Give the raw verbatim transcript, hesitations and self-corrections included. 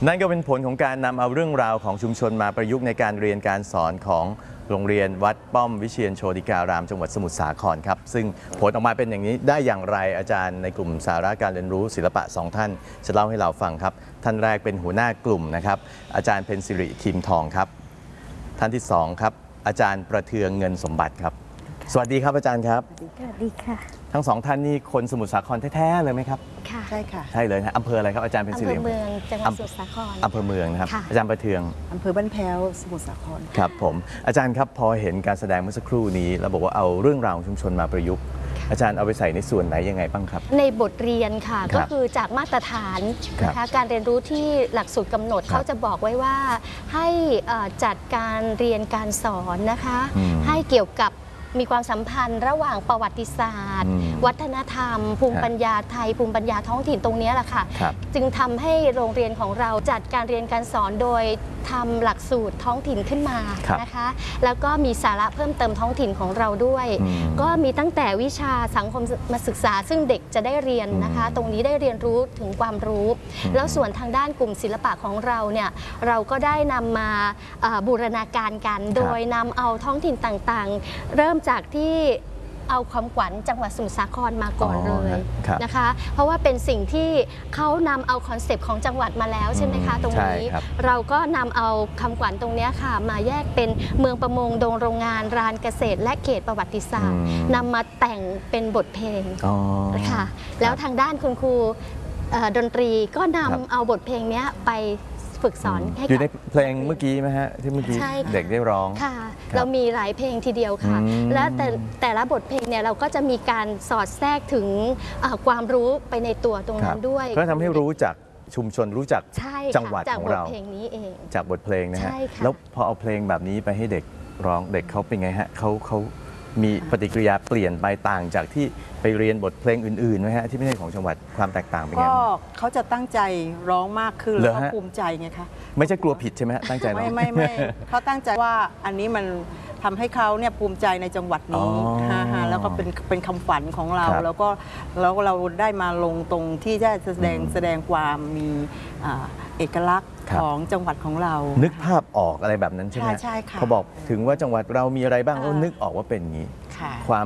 นั่นก็เป็นผลของการนำเอาเรื่องราวของชุมชนมาประยุกต์ในการเรียนการสอนของโรงเรียนวัดป้อมวิเชียรโชติการามจังหวัดสมุทรสาครครับซึ่งผลออกมาเป็นอย่างนี้ได้อย่างไรอาจารย์ในกลุ่มสาระการเรียนรู้ศิลปะสองท่านจะเล่าให้เราฟังครับท่านแรกเป็นหัวหน้ากลุ่มนะครับอาจารย์เพ็ญศิริคิมทองครับท่านที่สองครับอาจารย์ประเทืองเงินสมบัติครับสวัสดีครับอาจารย์ครับสวัสดีค่ะทั้งสองท่านนี่คนสมุทรสาครแท้ๆเลยไหมครับค่ะใช่ค่ะใช่เลยนะอำเภออะไรครับอาจารย์เพ็ญศิริอำเภอเมืองจังหวัดสมุทรสาครอำเภอเมืองนะครับอาจารย์ประเทืองอำเภอบ้านแพ้วสมุทรสาครครับผมอาจารย์ครับพอเห็นการแสดงเมื่อสักครู่นี้แล้วบอกว่าเอาเรื่องราวของชุมชนมาประยุกต์อาจารย์เอาไปใส่ในส่วนไหนยังไงบ้างครับในบทเรียนค่ะก็คือจากมาตรฐานนะคะการเรียนรู้ที่หลักสูตรกำหนดเขาจะบอกไว้ว่าให้จัดการเรียนการสอนนะคะให้เกี่ยวกับมีความสัมพันธ์ระหว่างประวัติศาสตร์วัฒนธรรมภูมิปัญญาไทยภูมิปัญญาท้องถิ่นตรงนี้แหละค่ะจึงทำให้โรงเรียนของเราจัดการเรียนการสอนโดยทำหลักสูตรท้องถิ่นขึ้นมานะคะแล้วก็มีสาระเพิ่มเติมท้องถิ่นของเราด้วยก็มีตั้งแต่วิชาสังคมมาศึกษาซึ่งเด็กจะได้เรียนนะคะตรงนี้ได้เรียนรู้ถึงความรู้แล้วส่วนทางด้านกลุ่มศิลปะของเราเนี่ยเราก็ได้นำมาบูรณาการกันโดยนำเอาท้องถิ่นต่างๆเริ่มจากที่เอาความขวัญจังหวัดสมุทรสาครมาก่อนเลยนะคะเพราะว่าเป็นสิ่งที่เขานำเอาคอนเซปต์ของจังหวัดมาแล้วใช่ไหมคะตรงนี้เราก็นำเอาคำขวัญตรงนี้ค่ะมาแยกเป็นเมืองประมงดงโรงงานรานเกษตรและเขตประวัติศาสตร์นำมาแต่งเป็นบทเพลงนะคะแล้วทางด้านคุณครูดนตรีก็นำเอาบทเพลงนี้ไปฝึกสอนให้อยู่ในเพลงเมื่อกี้ไหมฮะที่เมื่อกี้เด็กได้ร้องค่ะเรามีหลายเพลงทีเดียวค่ะและแต่แต่ละบทเพลงเนี่ยเราก็จะมีการสอดแทรกถึงความรู้ไปในตัวตรงนั้นด้วยก็ทำให้รู้จักชุมชนรู้จักจังหวัดของเราจากบทเพลงนี้เองจากบทเพลงนะฮะแล้วพอเอาเพลงแบบนี้ไปให้เด็กร้องเด็กเขาเป็นไงฮะเขาเขามีปฏิกิริยาเปลี่ยนไปต่างจากที่ไปเรียนบทเพลงอื่นๆไหมฮะที่ไม่ใช่ของจังหวัดความแตกต่างเป็นไงก็เขาจะตั้งใจร้องมากขึ้นแล้วก็ภูมิใจไงคะไม่ใช่กลัวผิดใช่ไหมฮะตั้งใจร้องไม่ไม่ไม่เขาตั้งใจว่าอันนี้มันทำให้เขาเนี่ยภูมิใจในจังหวัดนี้ฮะแล้วก็เป็นเป็นคำฝันของเราแล้วก็แล้วเราได้มาลงตรงที่จะแสดงแสดงความมีเอกลักษณ์ของจังหวัดของเรานึกภาพออกอะไรแบบนั้นใช่ไหมใช่ค่ะเขาบอกถึงว่าจังหวัดเรามีอะไรบ้างก็นึกออกว่าเป็นอย่างนี้ความ